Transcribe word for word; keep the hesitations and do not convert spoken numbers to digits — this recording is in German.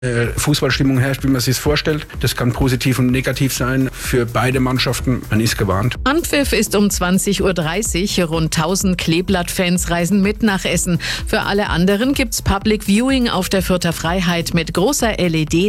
Fußballstimmung herrscht, wie man sich es vorstellt. Das kann positiv und negativ sein für beide Mannschaften. Man ist gewarnt. Anpfiff ist um zwanzig Uhr dreißig. Rund tausend Kleeblatt-Fans reisen mit nach Essen. Für alle anderen gibt's Public Viewing auf der Fürther Freiheit mit großer L E D